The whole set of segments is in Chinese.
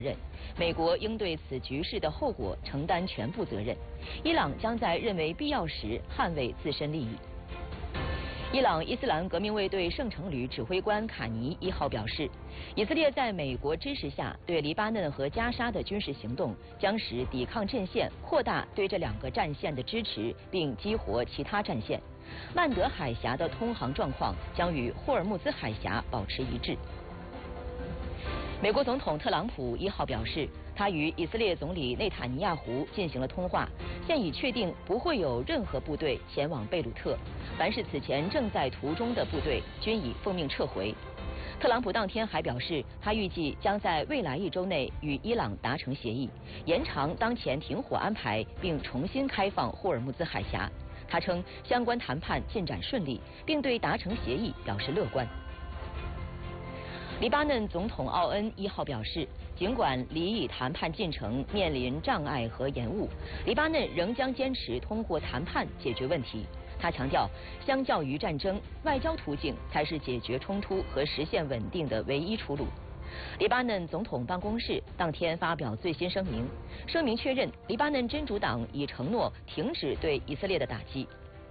认，美国应对此局势的后果承担全部责任。伊朗将在认为必要时捍卫自身利益。伊朗伊斯兰革命卫队圣城旅指挥官卡尼1号表示，以色列在美国支持下对黎巴嫩和加沙的军事行动将使抵抗阵线扩大对这2个战线的支持，并激活其他战线。曼德海峡的通航状况将与霍尔木兹海峡保持一致。美国总统特朗普1号表示，他与以色列总理内塔尼亚胡进行了通话，现已确定不会有任何部队前往贝鲁特，凡是此前正在途中的部队均已奉命撤回。特朗普当天还表示，他预计将在未来1周内与伊朗达成协议，延长当前停火安排，并重新开放霍尔木兹海峡。他称相关谈判进展顺利，并对达成协议表示乐观。黎巴嫩总统奥恩1号表示，尽管离以谈判进程面临障碍和延误，黎巴嫩仍将坚持通过谈判解决问题。他强调，相较于战争，外交途径才是解决冲突和实现稳定的唯一出路。黎巴嫩总统办公室当天发表最新声明，声明确认黎巴嫩真主党已承诺停止对以色列的打击。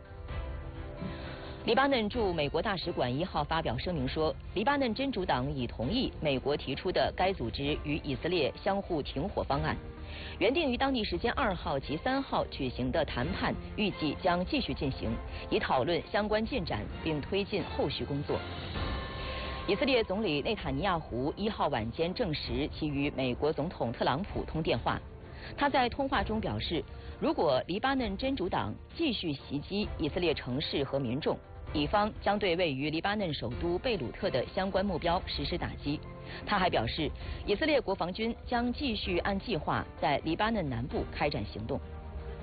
黎巴嫩驻美国大使馆1号发表声明说，黎巴嫩真主党已同意美国提出的该组织与以色列相互停火方案。原定于当地时间2号及3号举行的谈判预计将继续进行，以讨论相关进展并推进后续工作。以色列总理内塔尼亚胡1号晚间证实其与美国总统特朗普通电话。他在通话中表示，如果黎巴嫩真主党继续袭击以色列城市和民众，以方将对位于黎巴嫩首都贝鲁特的相关目标实施打击。他还表示，以色列国防军将继续按计划在黎巴嫩南部开展行动。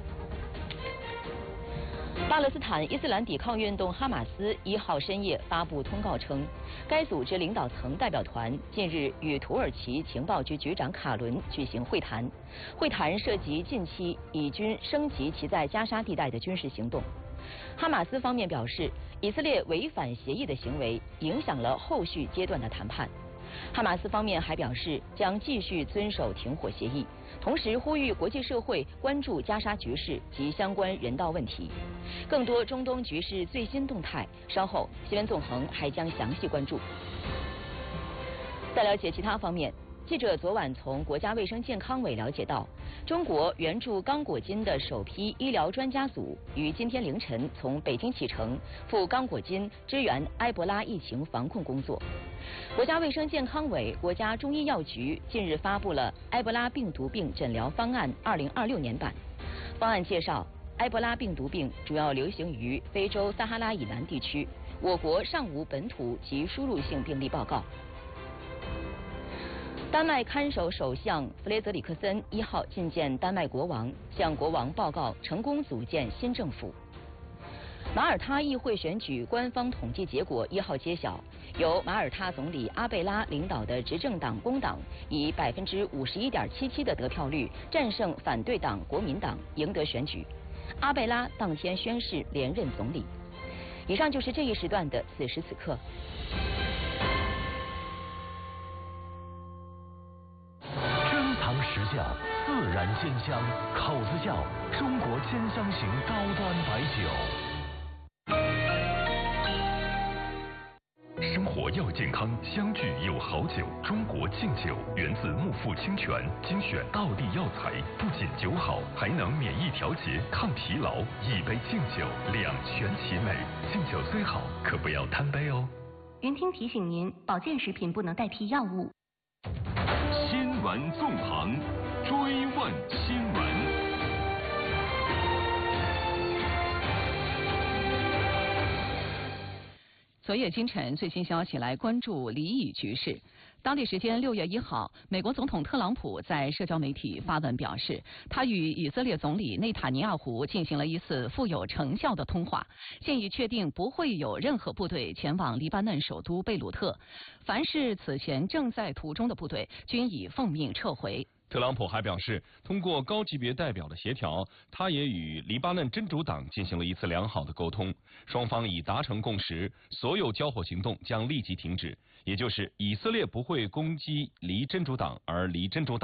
巴勒斯坦伊斯兰抵抗运动哈马斯1号深夜发布通告称，该组织领导层代表团近日与土耳其情报局局长卡伦举行会谈，会谈涉及近期以军升级其在加沙地带的军事行动。哈马斯方面表示，以色列违反协议的行为影响了后续阶段的谈判。哈马斯方面还表示将继续遵守停火协议，同时呼吁国际社会关注加沙局势及相关人道问题。更多中东局势最新动态，稍后新闻纵横还将详细关注。再了解其他方面，记者昨晚从国家卫生健康委了解到，中国援助刚果金的首批医疗专家组于今天凌晨从北京启程，赴刚果金支援埃博拉疫情防控工作。国家卫生健康委、国家中医药局近日发布了埃博拉病毒病诊疗方案2026年版。方案介绍，埃博拉病毒病主要流行于非洲撒哈拉以南地区，我国尚无本土及输入性病例报告。丹麦看守首相弗雷泽里克森1号觐见丹麦国王，向国王报告成功组建新政府。马耳他议会选举官方统计结果1号揭晓，由马耳他总理阿贝拉领导的执政党工党以51.77%的得票率战胜反对党国民党，赢得选举。阿贝拉当天宣誓连任总理。以上就是这一时段的此时此刻。 珍藏实窖，自然鲜香，口子窖，中国千香型高端白酒。生活要健康，相聚有好酒。中国劲酒源自木富清泉，精选道地药材，不仅酒好，还能免疫调节、抗疲劳。一杯劲酒，两全其美。劲酒虽好，可不要贪杯哦。 云听提醒您，保健食品不能代替药物。 新闻纵横，追问新闻。 昨夜今晨最新消息，来关注黎以局势。当地时间6月1号，美国总统特朗普在社交媒体发文表示，他与以色列总理内塔尼亚胡进行了一次富有成效的通话，现已确定不会有任何部队前往黎巴嫩首都贝鲁特，凡是此前正在途中的部队均已奉命撤回。 特朗普还表示，通过高级别代表的协调，他也与黎巴嫩真主党进行了一次良好的沟通，双方已达成共识，所有交火行动将立即停止，也就是以色列不会攻击黎真主党，而黎真主党